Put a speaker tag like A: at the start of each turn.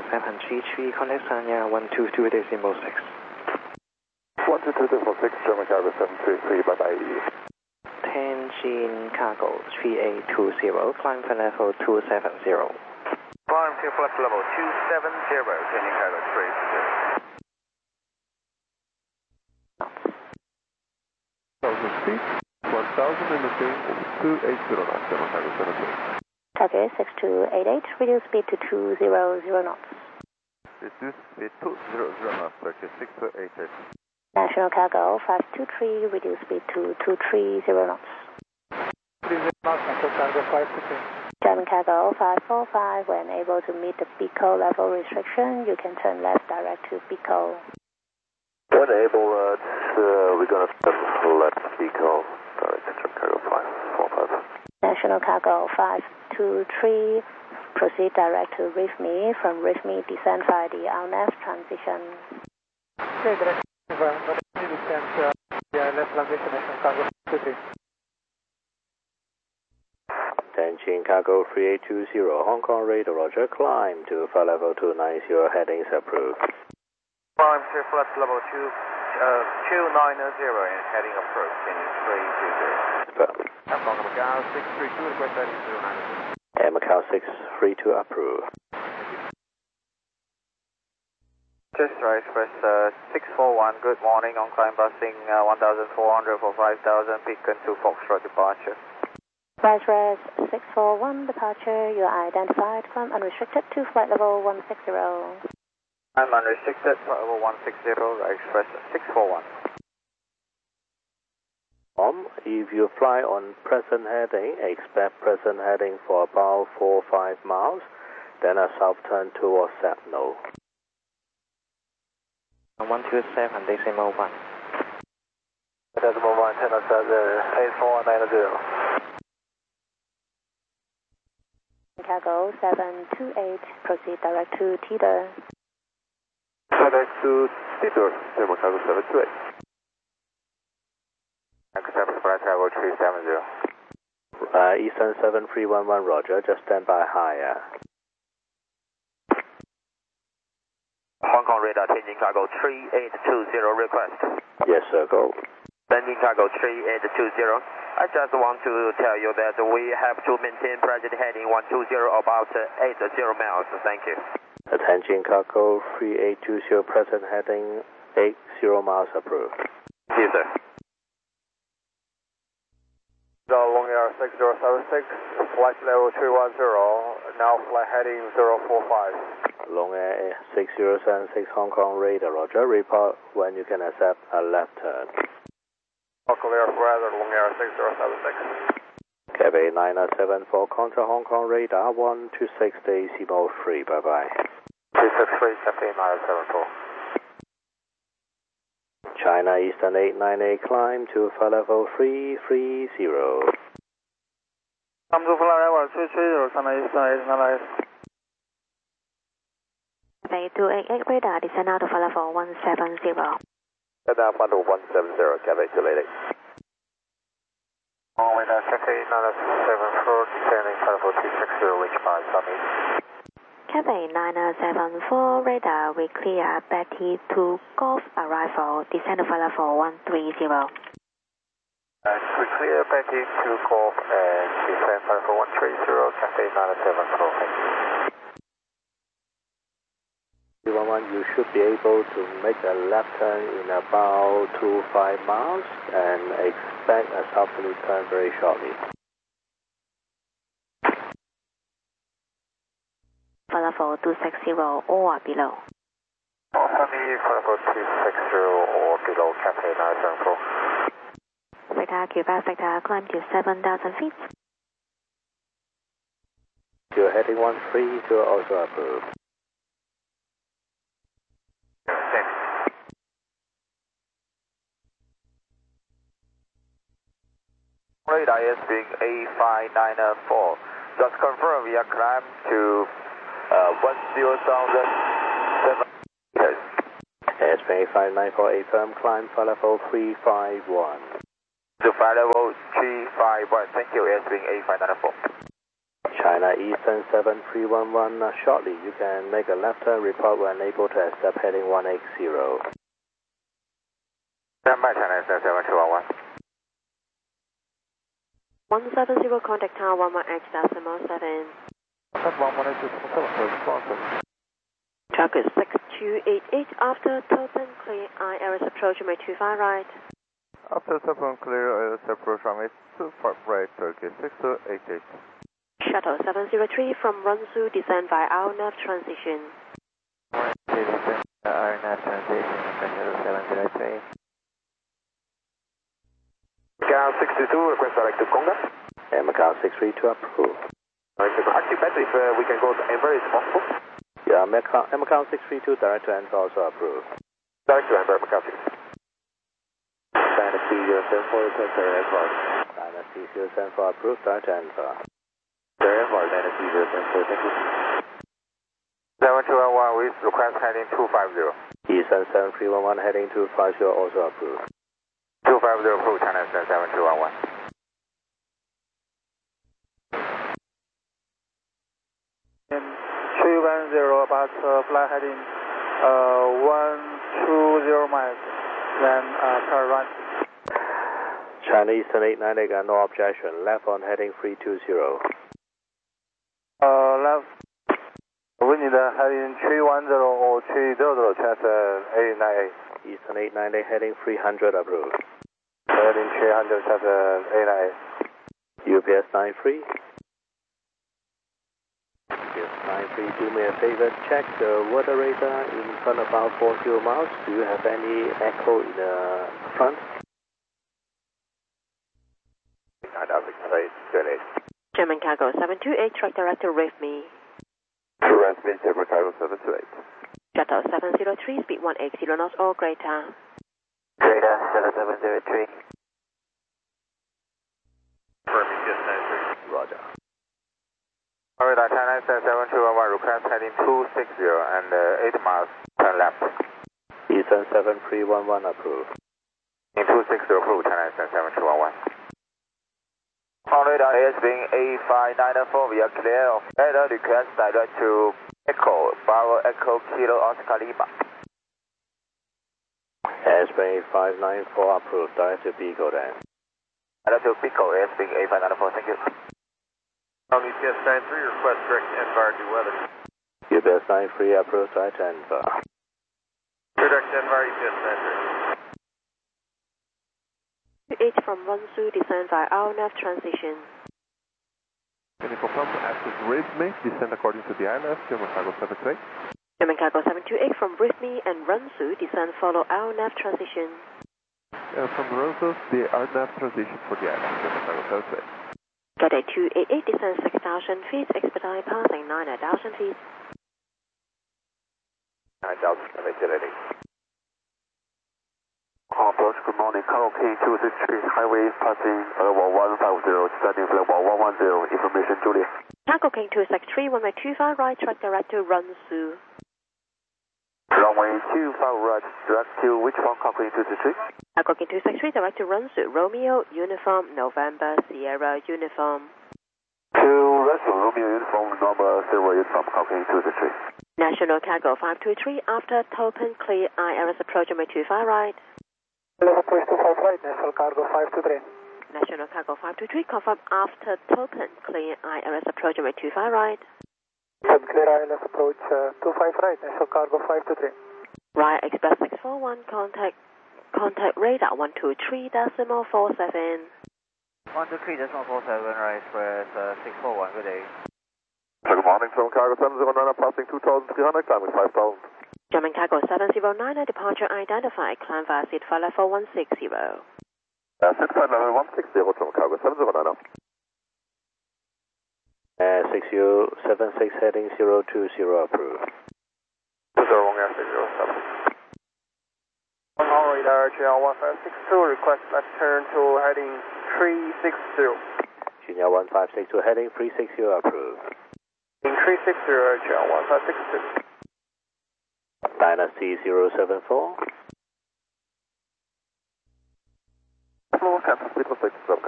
A: 733, contact Sanya 122.6.
B: 122.6, German Cargo 733, bye bye.
A: Tianjin Cargo 3820, climb for level 270.
C: Climb to flight level 270, Tianjin Cargo 320.
B: 1000 and again 280 knots, German Cargo 733.
D: Target 6288, reduce speed to 200 knots.
B: Reduce speed to 200 knots, Turkey 6288.
D: National Cargo 523, reduce speed to 230 knots.
C: 30 knots, National Cargo 523.
D: German Cargo 545, when able to meet the BICO level restriction, you can turn left direct to BICO.
B: When able, we're going to left BICO, direct to German Cargo 545.
D: National Cargo 523, proceed direct to RIFME. From RIFME, descend via the LNAV transition.
C: Okay, direct environment, descend left transition, National Cargo 523.
A: Tianjin Cargo 3820, Hong Kong radar, roger, climb to flight level 290, headings approved.
C: Climb to flight level 290 and heading approach, Tianjin 320. Macau 632, request heading 090.
A: Macau 632 approved.
C: Just right, express 641, good morning, on climb busing 1400 for 5000, beacon to Foxtrot departure.
D: Rise 641, departure, you are identified, climb unrestricted to flight level 160.
C: I'm unrestricted, flight level 160, right, express 641.
A: If you fly on present heading, expect present heading for about 4 or 5 miles, then a south turn towards Sapno. 127, decimal 1.
C: Decimal 1, 10 of 8490.
D: Cargo 728, proceed direct to Teeter.
B: Direct to Teeter, German Cargo 728.
C: Accept flight level 370.
A: Eastern 7311, roger, just stand by higher.
C: Hong Kong radar, Tianjin Cargo 3820, request.
A: Yes, sir, go.
C: Tianjin Cargo 3820. I just want to tell you that we have to maintain present heading 120 about 80 miles. Thank you.
A: Tianjin Cargo 3820, present heading 80 miles approved.
C: Yes, sir.
B: Long Air 6076, flight level 210, now flight heading 045.
A: Long Air 6076, Hong Kong radar, roger, report when you can accept a left turn.
B: Local Air weather, Long Air 6076.
A: Cafe 974, contact Hong Kong radar 126 decimal 3, bye bye.
B: 263, Cafe 974.
A: China Eastern 898, climb to flight level 330.
C: Come to flight level 330, China Eastern 898.
D: Cafe 288, radar, descend out of flight level 170.
B: Now flight level 170, Cafe 288.
C: With Cafe 974, descending flight level 260, reach by Summit.
D: Cafe 974, radar, we clear Betty to Golf arrival, descend to flight level 130.
C: We clear Betty to Golf and descend flight level 130, Cafe 974, thank you.
A: 311, you should be able to make a left turn in about 25 miles and expect a southerly turn very shortly.
D: Flight level 260 or below.
C: Sunny, flight level 260 or below, Cafe 974.
D: Vector Quebec, Vector climb to 7,000 feet.
A: You're heading 130, also approved.
C: Radar is being A5994. Just confirm we are climb to 10,007 meters.
A: Airspace 5948, firm climb for level 351.
C: To flight level 351, thank you, airspace A5994.
A: China Eastern 7311, shortly you can make a left turn, report when able to accept heading 180.
B: Stand by China Eastern 7311.
D: 170, contact tower 118.7. Track is 6288 after Topen, clear IRS approach, runway 25 right.
B: After Topen, clear IRS approach, runway 25 right, Turkey 6288.
D: Shuttle 703 from Runsu, descend via RNAV transition.
B: RNAV transition, Shuttle 703.
C: Macau 632, request direct to Conga.
A: And Macau 632 approved.
C: Active battery, if we can go to Enver, is possible.
A: Yeah, Macau 632 direct to Enver also approved.
C: Direct to Enver, Macau 6.
B: Dynasty 074, request direct to Enver.
A: Dynasty 074 approved, direct to Enver.
B: Enver, Dynasty 074, thank you. 7211 with request heading 250.
A: Eastern 7311 heading 250 also approved.
B: 250 approved, China Eastern 7211.
E: And 310 about flight heading 120 miles, then turn right.
A: China Eastern 898 got no objection, left on heading 320.
E: Left. We need heading 310 or 300, Chester 898.
A: Eastern 898 heading 300 approved.
E: Heading 300, Chester 898.
A: UPS 93. UPS 93, do me a favor, check the weather radar in front about 40 miles. Do you have any echo in the front?
B: 9,628.
D: German Cargo 728, track direct to RIFME.
B: Transmit German Cargo 728.
D: Shuttle 703, speed 180 knots or greater.
B: Greater, Shuttle 703.
A: Roger.
B: Alright, China Eastern 7211, request heading 260 and 8 miles, turn left.
A: Eastern 7311 approved.
B: In 260 approved, China Eastern 7211. On radar is being A594, we are clear of radar, request direct to Echo, Bravo Echo Kilo Oscar Lima.
A: Airspace 594 approved, direct to Pico then.
B: Direct to Pico, is being A594, thank you.
C: UPS 93, request direct to Envar, due weather.
A: UPS 93 approved, direct to Enver.
C: Direct to Envar, UPS 93.
D: 28 from Runsu, descend via RNAV transition.
F: Can you confirm access RIFME, descend according to the ILS, German Cargo 728?
D: German Cargo 728 from RIFME and Runsu, descend follow RNAV transition.
F: From Runsu, the RNAV transition for the ILS, German Cargo 728.
D: Cathay 288, descend 6,000 feet, expedite passing 9,000 feet.
B: 9,780. Approach, good morning, Cargo K263, highway passing level 150, descending level 110, information Juliet.
D: Cargo King 263, runway 25 right, track direct to Runsu.
B: Runway 25 right, direct to which one, Cargo K263?
D: Cargo King 263, direct to Runsu, Romeo, Uniform, November, Sierra, Uniform.
B: To Russell, Romeo Uniform, number 0 Uniform, Cargo K263.
D: National Cargo 523, after Topen, clear IRS approach, runway 25 right.
E: Level 25 right, National Cargo 523.
D: National Cargo 523, confirm after Topen, clear IRS approach, runway 25 right.
E: Clear ILS approach 25 right, National Cargo 523.
D: Right, Express 641, contact radar 123.47.
B: 123.47, right, Express 641, good day. Good morning, German Cargo 709, passing 2,300, climbing 5,000.
D: German Cargo 709, departure identified, climb via seat flight level 160.
B: Seat flight level 160, German Cargo 709.
A: 6076 heading 020 approved.
B: 20 1
E: On radar, GL 1562, request left turn to heading 360.
A: Junior 1562 heading 360 approved.
E: In 360, GL 1562.
A: Dynasty 074.
B: Hello, Captain,